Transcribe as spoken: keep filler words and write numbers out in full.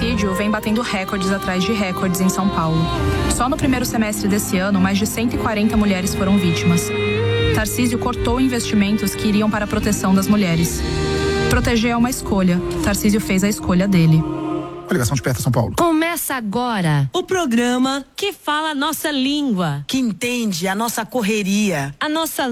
feminicídio vem batendo recordes atrás de recordes em São Paulo. Só no primeiro semestre desse ano, mais de cento e quarenta mulheres foram vítimas. Tarcísio cortou investimentos que iriam para a proteção das mulheres. Proteger é uma escolha. Tarcísio fez a escolha dele. A ligação Desperta São Paulo. Começa agora o programa que fala a nossa língua, que entende a nossa correria, a nossa